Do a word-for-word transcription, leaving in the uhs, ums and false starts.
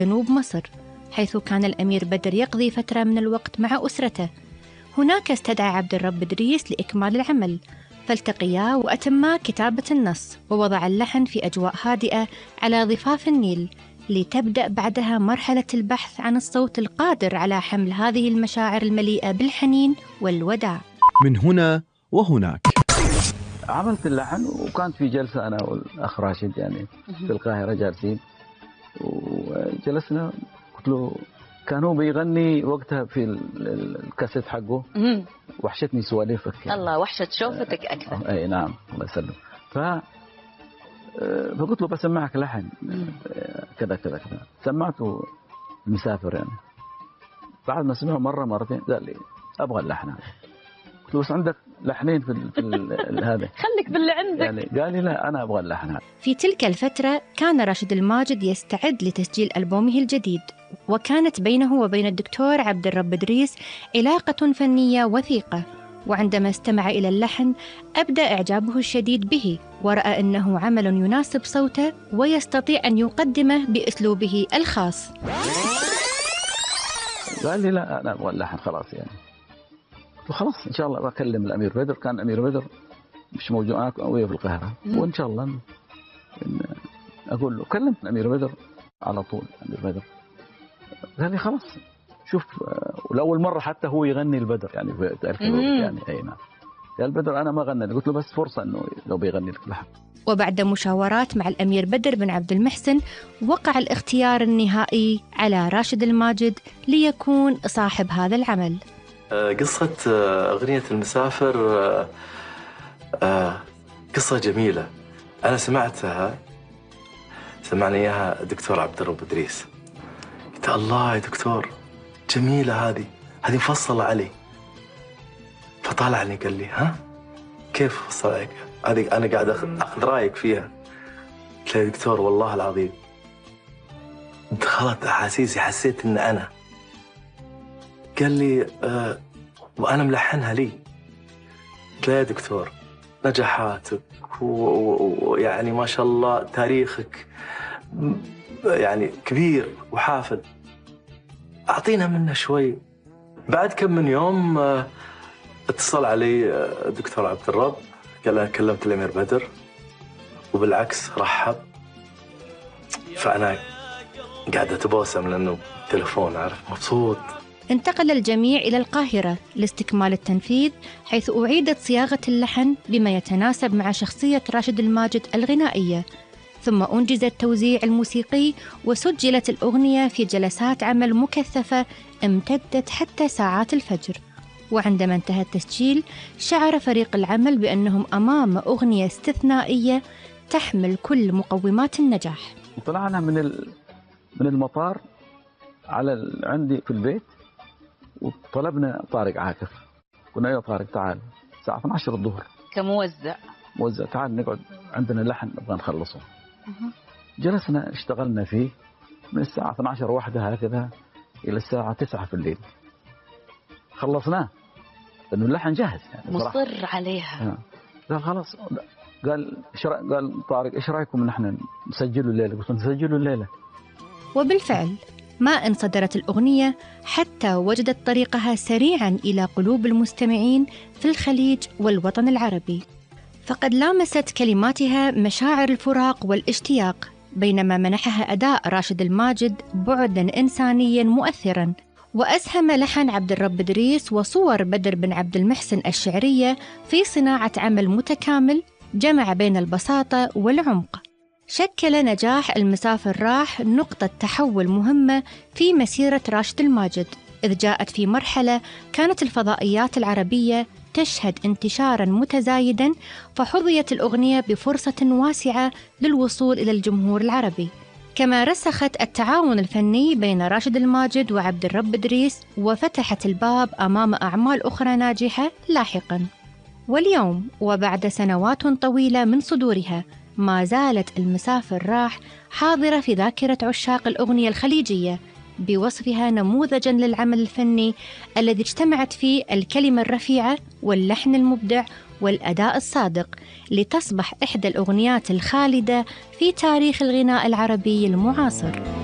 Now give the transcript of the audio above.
جنوب مصر، حيث كان الأمير بدر يقضي فترة من الوقت مع أسرته. هناك استدعى عبد الرب إدريس لإكمال العمل، فالتقيا وأتما كتابة النص ووضع اللحن في أجواء هادئة على ضفاف النيل، لتبدأ بعدها مرحلة البحث عن الصوت القادر على حمل هذه المشاعر المليئة بالحنين والوداع. من هنا وهناك عملت اللحن، وكانت في جلسة أنا والأخ راشد يعني في القاهرة جالسين، وجلسنا قلت له كان هو بيغني وقتها في الكاسيت حقه وحشتني سواليفك يعني. الله، وحشة شوفتك أكثر. أي نعم، الله يسلم. ف فقلت له بسمعك لحن كذا كذا كذا، سمعته المسافر يعني. بعد ما سمعه مرة مرتين قال لي أبغى اللحن هذا. قلت له بس عندك لحنين في, في هذا، خليك باللي عندك. يعني قال لي لا أنا أبغى اللحن هذا. في تلك الفترة كان راشد الماجد يستعد لتسجيل ألبومه الجديد، وكانت بينه وبين الدكتور عبد الرب إدريس علاقة فنية وثيقة. وعندما استمع إلى اللحن أبدى إعجابه الشديد به، ورأى أنه عمل يناسب صوته ويستطيع أن يقدمه بأسلوبه الخاص. قال لي لا أنا أبغى اللحن خلاص يعني. قلت له خلاص إن شاء الله بكلم الأمير بدر. كان الأمير بدر مش موجود، أنا قوية في القاهرة، وإن شاء الله إن أقول له. كلمت الأمير بدر على طول. الأمير بدر قال لي خلاص شوف، والأول مرة حتى هو يغني البدر يعني في يعني أي نعم. قال البدر أنا ما غنى، قلت له بس فرصة إنه لو بيغني لك لحن. وبعد مشاورات مع الأمير بدر بن عبد المحسن وقع الاختيار النهائي على راشد الماجد ليكون صاحب هذا العمل. قصة أغنية المسافر قصة جميلة، أنا سمعتها سمعني إياها الدكتور عبد الرب إدريس. قلت الله يا دكتور جميلة هذه، هذه مفصلة علي. فطالعني قال لي ها كيف مفصلة عليك؟ هذه أنا قاعد أخذ رأيك فيها. قلت له يا دكتور والله العظيم دخلت أحاسيسي، حسيت إن أنا. قال لي أه وأنا ملحنها لي. قلت له يا دكتور نجاحاتك ويعني ما شاء الله تاريخك يعني كبير وحافل، أعطينا منه شوي. بعد كم من يوم اتصل علي الدكتور عبد الرب، قال أنا كلمت الأمير بدر وبالعكس رحب. فأنا قاعدة أتبوسم لأنه تلفون، عارف، مبسوط. انتقل الجميع إلى القاهرة لاستكمال التنفيذ، حيث أعيدت صياغة اللحن بما يتناسب مع شخصية راشد الماجد الغنائية، ثم أنجز التوزيع الموسيقي وسجلت الأغنية في جلسات عمل مكثفة امتدت حتى ساعات الفجر. وعندما انتهى التسجيل شعر فريق العمل بأنهم أمام أغنية استثنائية تحمل كل مقومات النجاح. طلعنا من من المطار على ال... عندي في البيت، وطلبنا طارق عاكف. قلنا يا طارق تعال الساعة اثنتي عشرة الظهر كموزع موزع، تعال نقعد عندنا لحن نبغى نخلصه. جلسنا اشتغلنا فيه من الساعة اثنتي عشرة واحدة هكذا إلى الساعة تسعة في الليل. خلصناه لأنه اللحن جاهز يعني مصر عليها. قال خلاص، قال قال طارق إيش رأيكم نحن نسجله الليلة؟ قلت نسجله الليلة. وبالفعل ما ان صدرت الأغنية حتى وجدت طريقها سريعا إلى قلوب المستمعين في الخليج والوطن العربي، فقد لامست كلماتها مشاعر الفراق والاشتياق، بينما منحها أداء راشد الماجد بعداً إنسانياً مؤثراً. وأسهم لحن عبد الرب إدريس وصور بدر بن عبد المحسن الشعرية في صناعة عمل متكامل جمع بين البساطة والعمق. شكل نجاح المسافر راح نقطة تحول مهمة في مسيرة راشد الماجد، إذ جاءت في مرحلة كانت الفضائيات العربية تشهد انتشاراً متزايداً، فحظيت الأغنية بفرصة واسعة للوصول إلى الجمهور العربي. كما رسخت التعاون الفني بين راشد الماجد وعبد الرب إدريس، وفتحت الباب أمام أعمال أخرى ناجحة لاحقاً. واليوم وبعد سنوات طويلة من صدورها، ما زالت المسافر راح حاضرة في ذاكرة عشاق الأغنية الخليجية، بوصفها نموذجاً للعمل الفني الذي اجتمعت فيه الكلمة الرفيعة واللحن المبدع والأداء الصادق، لتصبح إحدى الأغنيات الخالدة في تاريخ الغناء العربي المعاصر.